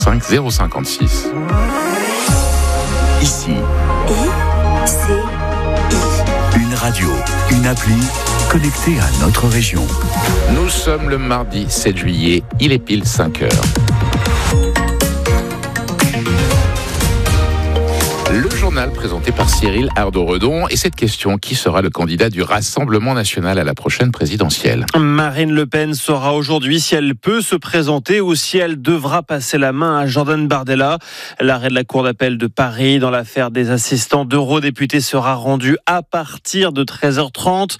5 056. Ici. Une radio, une appli connectée à notre région. Nous sommes le mardi 7 juillet, il est pile 5 heures. Le journal présenté par Cyril Ardo-Redon et cette question, qui sera le candidat du Rassemblement national à la prochaine présidentielle? Marine Le Pen saura aujourd'hui si elle peut se présenter ou si elle devra passer la main à Jordan Bardella. L'arrêt de la Cour d'appel de Paris dans l'affaire des assistants d'eurodéputés sera rendu à partir de 13h30.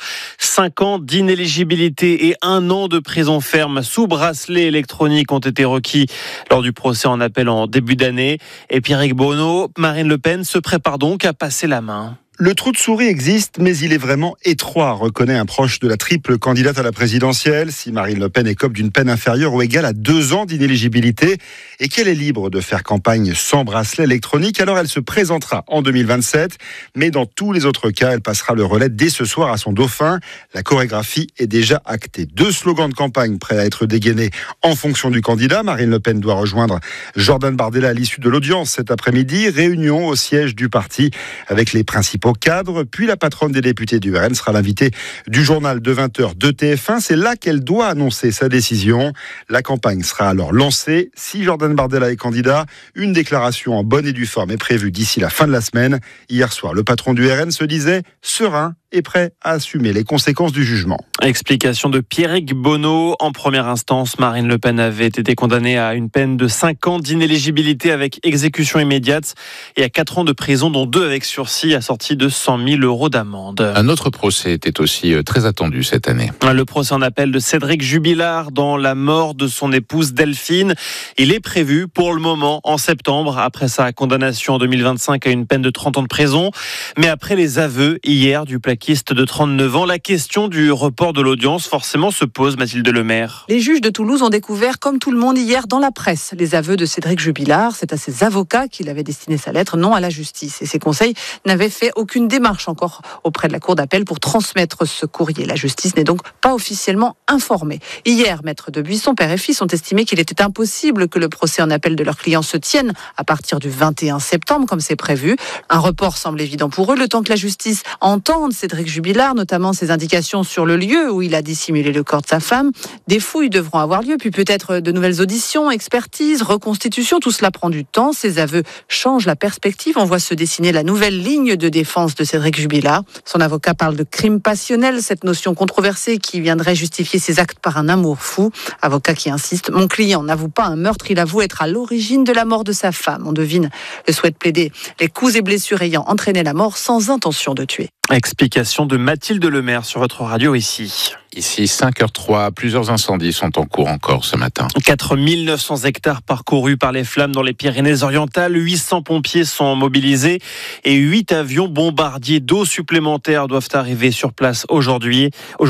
5 ans d'inéligibilité et 1 an de prison ferme sous bracelet électronique ont été requis lors du procès en appel en début d'année. Et Pierrick Bono, Marine Le Pen se prépare donc à passer la main. Le trou de souris existe, mais il est vraiment étroit, reconnaît un proche de la triple candidate à la présidentielle. Si Marine Le Pen écope d'une peine inférieure ou égale à 2 ans d'inéligibilité et qu'elle est libre de faire campagne sans bracelet électronique, alors elle se présentera en 2027. Mais dans tous les autres cas, elle passera le relais dès ce soir à son dauphin. La chorégraphie est déjà actée. 2 slogans de campagne prêts à être dégainés en fonction du candidat. Marine Le Pen doit rejoindre Jordan Bardella à l'issue de l'audience cet après-midi. Réunion au siège du parti avec les principaux cadre, puis la patronne des députés du RN sera l'invitée du journal de 20h de TF1. C'est là qu'elle doit annoncer sa décision. La campagne sera alors lancée. Si Jordan Bardella est candidat, une déclaration en bonne et due forme est prévue d'ici la fin de la semaine. Hier soir, le patron du RN se disait serein et prêt à assumer les conséquences du jugement. Explication de Pierrick Bono. En première instance, Marine Le Pen avait été condamnée à une peine de 5 ans d'inéligibilité avec exécution immédiate et à 4 ans de prison, dont 2 avec sursis, assortis de 100 000 € d'amende. Un autre procès était aussi très attendu cette année. Le procès en appel de Cédric Jubilard dans la mort de son épouse Delphine. Il est prévu pour le moment en septembre, après sa condamnation en 2025 à une peine de 30 ans de prison. Mais après les aveux hier du plaquiste de 39 ans, la question du report de l'audience forcément se pose, Mathilde Lemaire. Les juges de Toulouse ont découvert, comme tout le monde hier dans la presse, les aveux de Cédric Jubilard. C'est à ses avocats qu'il avait destiné sa lettre, non à la justice. Et ses conseils n'avaient fait aucune démarche encore auprès de la Cour d'appel pour transmettre ce courrier. La justice n'est donc pas officiellement informée. Hier, maître de Buisson, père et fils, ont estimé qu'il était impossible que le procès en appel de leur client se tienne à partir du 21 septembre, comme c'est prévu. Un report semble évident pour eux, le temps que la justice entende Cédric Jubilard, notamment ses indications sur le lieu où il a dissimulé le corps de sa femme. Des fouilles devront avoir lieu, puis peut-être de nouvelles auditions, expertises, reconstitutions. Tout cela prend du temps. Ces aveux changent la perspective. On voit se dessiner la nouvelle ligne de défense de Cédric Jubilard. Son avocat parle de crime passionnel, cette notion controversée qui viendrait justifier ses actes par un amour fou. Avocat qui insiste, mon client n'avoue pas un meurtre, il avoue être à l'origine de la mort de sa femme. On devine le souhait de plaider les coups et blessures ayant entraîné la mort sans intention de tuer. Explication de Mathilde Lemaire sur votre radio ici. Ici, 5h03, plusieurs incendies sont en cours encore ce matin. 4 900 hectares parcourus par les flammes dans les Pyrénées-Orientales. 800 pompiers sont mobilisés et 8 avions bombardiers d'eau supplémentaires doivent arriver sur place aujourd'hui.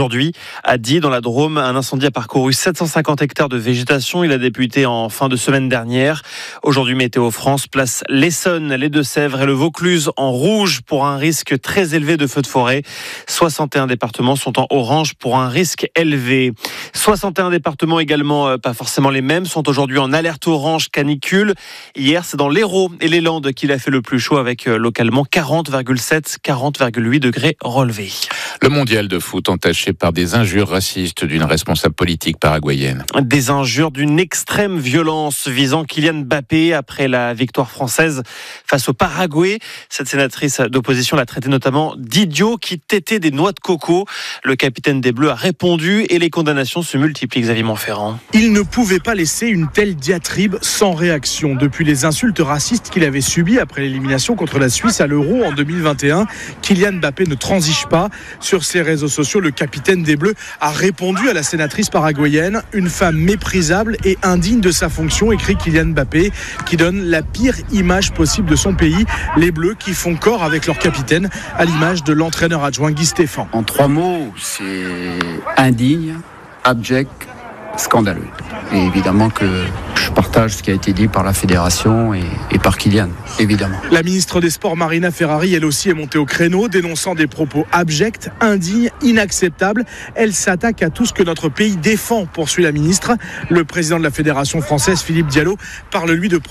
À Die, dans la Drôme, un incendie a parcouru 750 hectares de végétation. Il a débuté en fin de semaine dernière. Aujourd'hui, Météo France place l'Essonne, les Deux-Sèvres et le Vaucluse en rouge pour un risque très élevé de feux de forêt. 61 départements sont en orange pour un risque élevé. 61 départements également, pas forcément les mêmes, sont aujourd'hui en alerte orange canicule. Hier, c'est dans l'Hérault et les Landes qu'il a fait le plus chaud avec localement 40,7, 40,8 degrés relevés. Le mondial de foot entaché par des injures racistes d'une responsable politique paraguayenne. Des injures d'une extrême violence visant Kylian Mbappé après la victoire française face au Paraguay. Cette sénatrice d'opposition l'a traité notamment d'idiot qui tétait des noix de coco. Le capitaine des Bleus a répondu et les condamnations se multiplient, Xavier Montferrand. Il ne pouvait pas laisser une telle diatribe sans réaction. Depuis les insultes racistes qu'il avait subies après l'élimination contre la Suisse à l'Euro en 2021, Kylian Mbappé ne transige pas. Sur ses réseaux sociaux, le capitaine des Bleus a répondu à la sénatrice paraguayenne. Une femme méprisable et indigne de sa fonction, écrit Kylian Mbappé, qui donne la pire image possible de son pays. Les Bleus qui font corps avec leur capitaine, à l'image de l'entraîneur adjoint Guy Stéphane. En 3 mots, c'est indigne, abject, scandaleux. Et évidemment que je partage ce qui a été dit par la fédération et par Kylian, évidemment. La ministre des Sports, Marina Ferrari, elle aussi est montée au créneau, dénonçant des propos abjects, indignes, inacceptables. Elle s'attaque à tout ce que notre pays défend, poursuit la ministre. Le président de la fédération française, Philippe Diallo, parle lui de